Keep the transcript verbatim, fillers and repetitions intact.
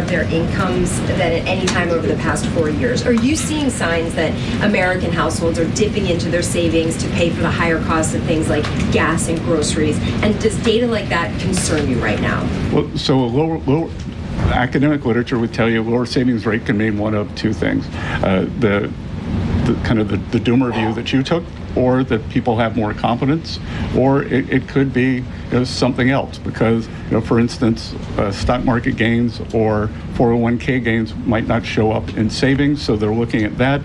of their incomes than at any time over the past four years. Are you seeing signs that American households are dipping into their savings to pay for the higher costs of things like gas and groceries? And does data like that concern you right now? Well, so a lower, lower academic literature would tell you a lower savings rate can mean one of two things. Uh, the, the kind of the, the doomer view that you took, or that people have more confidence, or it, it could be you know, something else, because you know, for instance, uh, stock market gains or four oh one k gains might not show up in savings, so they're looking at that.